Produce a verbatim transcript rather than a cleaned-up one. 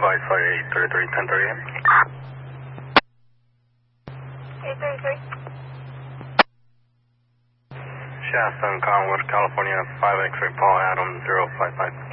flight flight eight thirty-three, ten thirty a m eight thirty-three. Shasta, Conwood, California, five X-ray, Paul Adam, zero five five.